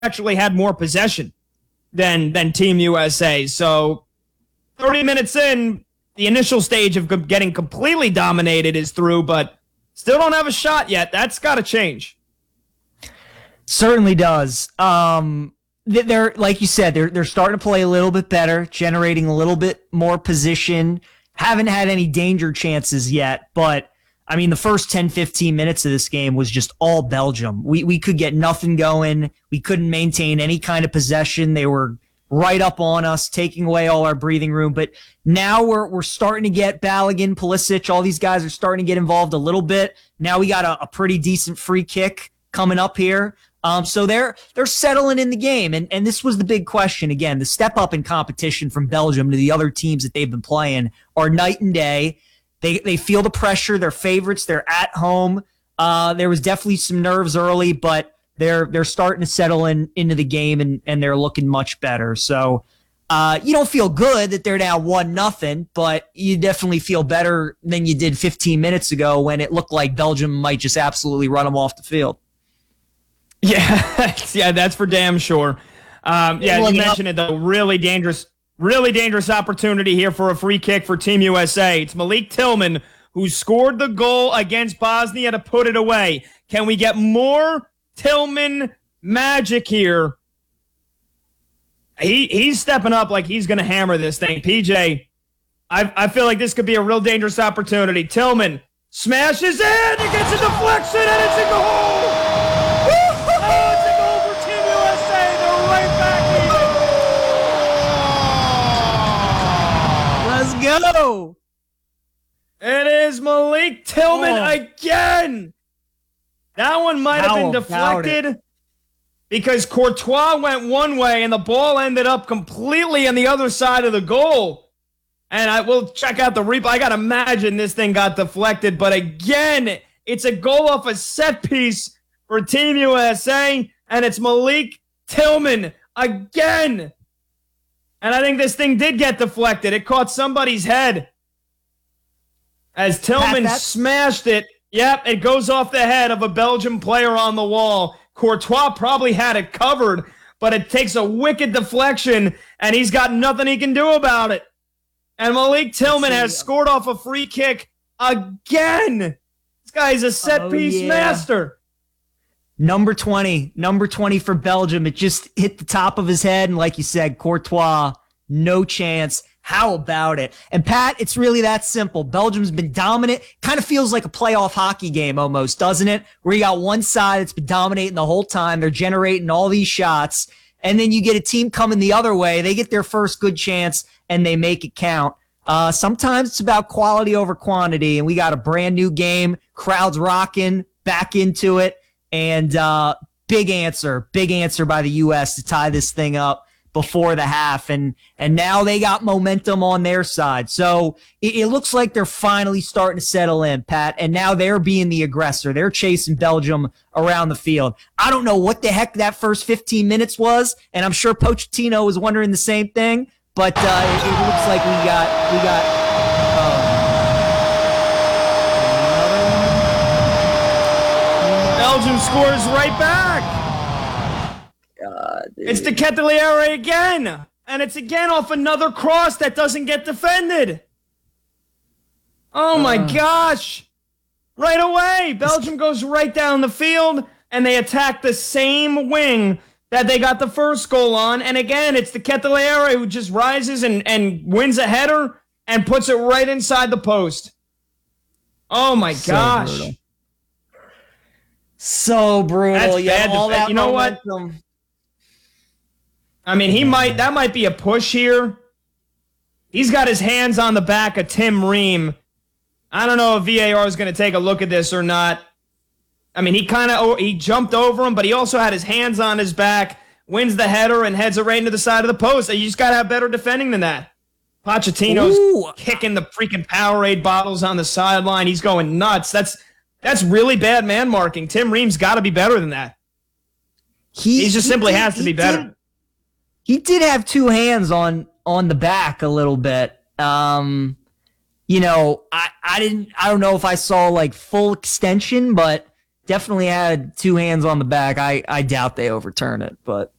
actually had more possession than Team USA. So 30 minutes in, the initial stage of getting completely dominated is through, but still don't have a shot yet. That's got to change. Certainly does. They're like you said, they're starting to play a little bit better, generating a little bit more position. Haven't had any danger chances yet, but I mean, the first 10, 15 minutes of this game was just all Belgium. We could get nothing going. We couldn't maintain any kind of possession. They were right up on us, taking away all our breathing room. But now we're starting to get Balogun, Pulisic, all these guys are starting to get involved a little bit. Now we got a pretty decent free kick coming up here. So they're settling in the game. And this was the big question. Again, the step up in competition from Belgium to the other teams that they've been playing are night and day. They feel the pressure. They're favorites. They're at home. There was definitely some nerves early, but they're starting to settle into the game and they're looking much better. So you don't feel good that they're now 1-0, but you definitely feel better than you did 15 minutes ago when it looked like Belgium might just absolutely run them off the field. Yeah, yeah, that's for damn sure. Yeah, you mentioned it though. Really dangerous opportunity here for a free kick for Team USA. It's Malik Tillman who scored the goal against Bosnia to put it away. Can we get more Tillman magic here? He's stepping up like he's going to hammer this thing. PJ, I feel like this could be a real dangerous opportunity. Tillman smashes in, it gets a deflection, and it's a goal! It's a goal for Team USA. They're right back even. Let's go! It is Malik Tillman again. That one might have been deflected because Courtois went one way and the ball ended up completely on the other side of the goal. And I will check out the replay. I got to imagine this thing got deflected. But again, it's a goal off a set piece for Team USA. And it's Malik Tillman again. And I think this thing did get deflected. It caught somebody's head as Tillman smashed it. Yep, it goes off the head of a Belgian player on the wall. Courtois probably had it covered, but it takes a wicked deflection, and he's got nothing he can do about it. And Malik Tillman has scored off a free kick again. This guy's a set-piece master. Number 20 for Belgium. It just hit the top of his head, and like you said, Courtois, no chance. How about it? And Pat, it's really that simple. Belgium's been dominant. Kind of feels like a playoff hockey game almost, doesn't it? Where you got one side that's been dominating the whole time. They're generating all these shots. And then you get a team coming the other way. They get their first good chance and they make it count. Sometimes it's about quality over quantity. And we got a brand new game. Crowd's rocking, back into it. And big answer by the U.S. to tie this thing up before the half, and now they got momentum on their side. So it looks like they're finally starting to settle in, Pat, and now they're being the aggressor. They're chasing Belgium around the field. I don't know what the heck that first 15 minutes was, and I'm sure Pochettino was wondering the same thing, but it looks like we got Belgium scores right back. It's De Ketelaere again, and it's again off another cross that doesn't get defended. Oh my gosh. Right away, Belgium goes right down the field, and they attack the same wing that they got the first goal on. And again, it's De Ketelaere who just rises and wins a header and puts it right inside the post. Oh my gosh. Brutal. So brutal. That's bad. All that you know momentum. what? I mean, that might be a push here. He's got his hands on the back of Tim Ream. I don't know if VAR is going to take a look at this or not. I mean, he jumped over him, but he also had his hands on his back, wins the header, and heads it right into the side of the post. You just got to have better defending than that. Pochettino's kicking the freaking Powerade bottles on the sideline. He's going nuts. That's really bad man marking. Tim Ream's got to be better than that. He just simply has to be better. He did have two hands on the back a little bit. I don't know if I saw like full extension, but definitely had two hands on the back. I doubt they overturn it, but